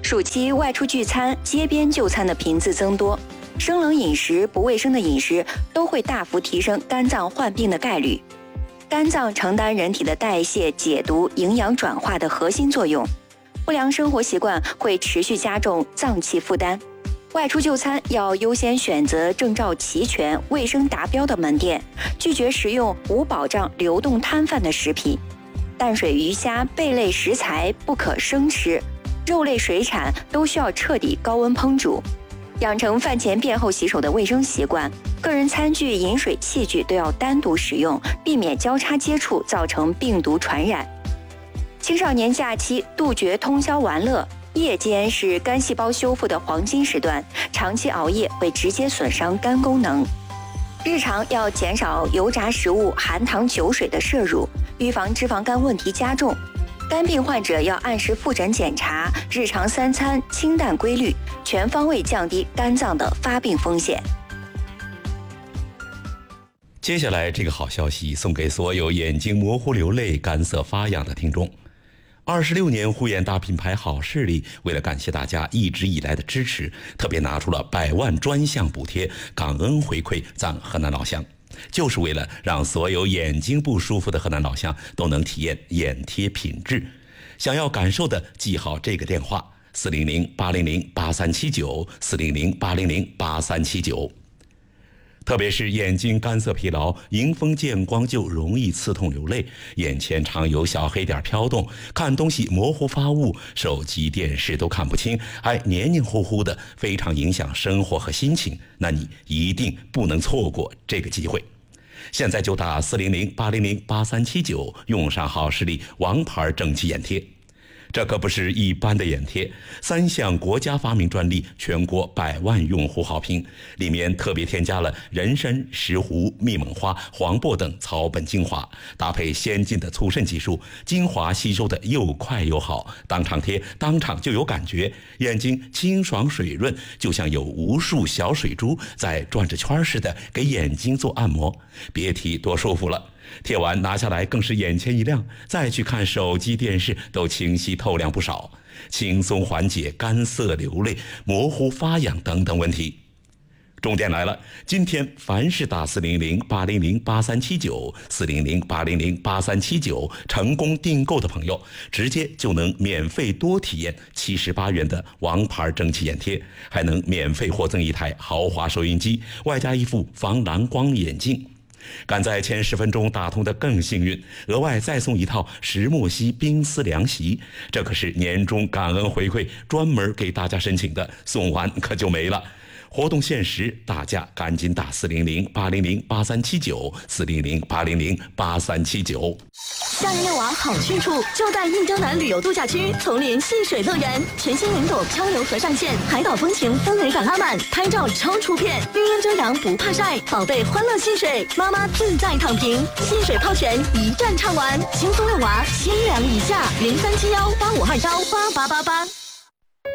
暑期外出聚餐、街边就餐的频次增多，生冷饮食、不卫生的饮食都会大幅提升肝脏患病的概率。肝脏承担人体的代谢、解毒、营养转化的核心作用，不良生活习惯会持续加重脏器负担。外出就餐要优先选择证照齐全、卫生达标的门店，拒绝食用无保障流动摊贩的食品。淡水鱼虾、贝类食材不可生吃，肉类水产都需要彻底高温烹煮。养成饭前便后洗手的卫生习惯，个人餐具、饮水器具都要单独使用，避免交叉接触造成病毒传染。青少年假期杜绝通宵玩乐，夜间是肝细胞修复的黄金时段，长期熬夜会直接损伤肝功能。日常要减少油炸食物、含糖酒水的摄入，预防脂肪肝问题加重。肝病患者要按时复诊检查，日常3餐清淡规律，全方位降低肝脏的发病风险。 接下来这个好消息送给所有眼睛模糊流泪、干涩发痒的听众。26年护眼大品牌好视力为了感谢大家一直以来的支持，特别拿出了100万专项补贴，感恩回馈赞河南老乡，就是为了让所有眼睛不舒服的河南老乡都能体验眼贴品质。想要感受的记好这个电话：400-800-8379，400-800-8379。特别是眼睛干涩疲劳，迎风见光就容易刺痛流泪，眼前常有小黑点飘动，看东西模糊发雾，手机电视都看不清，还黏黏糊糊的，非常影响生活和心情，那你一定不能错过这个机会。现在就打400-800-8379，用上好视力王牌蒸汽眼贴。这可不是一般的眼贴，3项国家发明专利，全国100万用户好评。里面特别添加了人参、石斛、蜜蒙花、黄柏等草本精华，搭配先进的促渗技术，精华吸收的又快又好，当场贴当场就有感觉，眼睛清爽水润，就像有无数小水珠在转着圈似的给眼睛做按摩，别提多舒服了。贴完拿下来更是眼前一亮，再去看手机电视都清晰透亮不少，轻松缓解干涩流泪、模糊发痒等等问题。重点来了，今天凡是打400-800-8379 400-800-8379成功订购的朋友，直接就能免费多体验78元的王牌蒸汽眼贴，还能免费获赠一台豪华收音机，外加一副防蓝光眼镜。赶在前10分钟打通的更幸运，额外再送一套石墨烯冰丝凉席，这可是年终感恩回馈，专门给大家申请的，送完可就没了。活动限时，大家赶紧打400-800-8379 400-800-8379。 夏日遛娃好去处就在益州南旅游度假区丛林戏水乐园，全新云朵漂流河上线，海岛风情氛围感拉满，拍照超出片，绿荫遮阳不怕晒，宝贝欢乐戏水，妈妈自在躺平，戏水泡泉一站畅玩，轻松遛娃，先凉一下，037185218888。